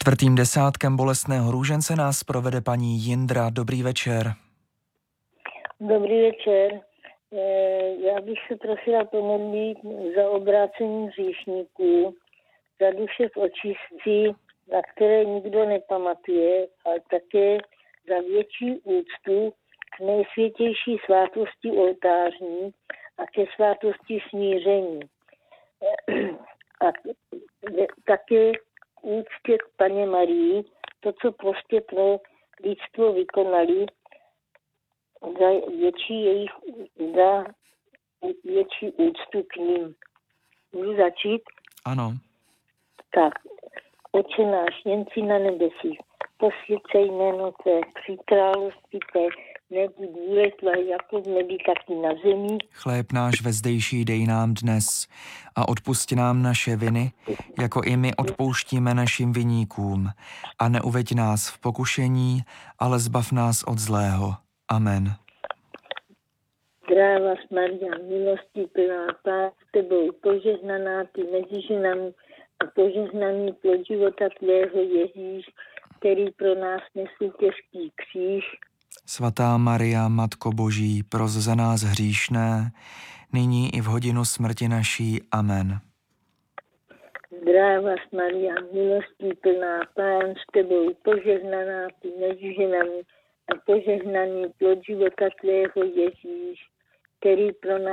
Čtvrtým desátkem bolestného růžence nás provede paní Jindra. Dobrý večer. Dobrý večer. Já bych se prosila pomodlit za obrácení hříšníků, za duše v očistci, na které nikdo nepamatuje, ale také za větší úctu k nejsvětější svátosti oltářní a ke svátosti smíření. A také úctě k Panně Marii, to, co prostě pro lidstvo vykonali, za větší úctu k ním. Můžu začít? Ano. Tak, Otče náš, jen si na nebesích, posvěd se jméno Tvé, přijď království Tvé, nebuď vůle Tvá jako v nebi, tak i na zemi. Chléb náš vezdejší dej nám dnes a odpusti nám naše viny, jako i my odpouštíme našim viníkům. A neuveď nás v pokušení, ale zbav nás od zlého. Amen. Zdráva Maria, milosti plná, Pán s Tebou, požehnaná Ty mezi ženami a požehnaný plod života Tvého Ježíš, který pro nás nesl těžký kříž. Svatá Maria, Matko Boží, pros za nás hříšné, nyní i v hodinu smrti naší. Amen. Zdráva Maria, milosti plná, Pán s Tebou, požehnaná Ty mezi ženami a požehnaný plod života Tvého Ježíš, který pro nás